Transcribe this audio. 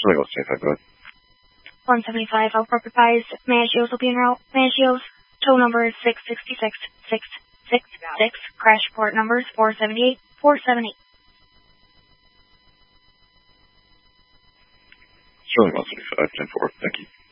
Sterling 175, go ahead. 175, Outport advised. Maggio's will be en route. Maggio's, tow number is 666-666. Crash report number is 478-478. Sterling 175, 10-4, thank you.